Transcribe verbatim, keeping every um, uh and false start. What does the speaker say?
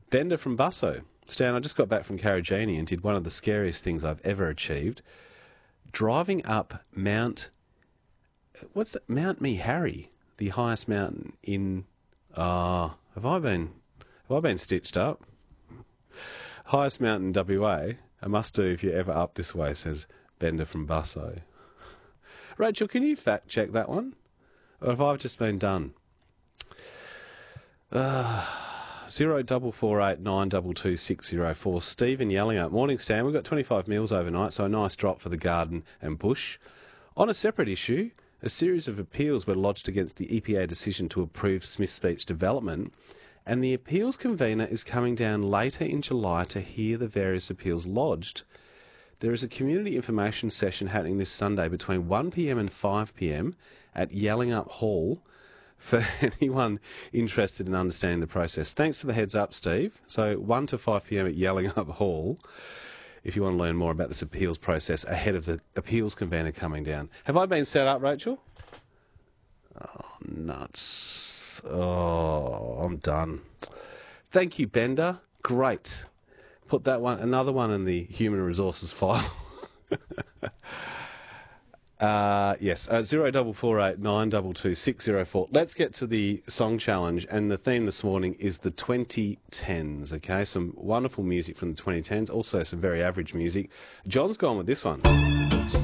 Bender from Busso. Stan, I just got back from Carragini and did one of the scariest things I've ever achieved. Driving up Mount... What's that? Mount Meharry, the highest mountain in... Ah, uh, have I been... Have I been stitched up? Highest mountain in W A. I must do if you're ever up this way, says Bender from Busso. Rachel, can you fact check that one? Or have I just been done? Uh, zero double four eight nine double two six zero four. Stephen yelling out, morning Stan, we've got twenty-five meals overnight, so a nice drop for the garden and bush. On a separate issue, a series of appeals were lodged against the E P A decision to approve Smith's Beach development, and the appeals convener is coming down later in July to hear the various appeals lodged. There is a community information session happening this Sunday between one p m and five p m at Yallingup Hall for anyone interested in understanding the process. Thanks for the heads up, Steve. So one to five p m at Yallingup Hall if you want to learn more about this appeals process ahead of the appeals convener coming down. Have I been set up, Rachel? Oh, nuts. Oh, I'm done. Thank you, Bender. Great. Put that one, another one in the human resources file. uh, yes, uh, zero double four eight nine double two six zero four. Let's get to the song challenge, and the theme this morning is the twenty tens. Okay, some wonderful music from the twenty tens, also some very average music. John's gone with this one.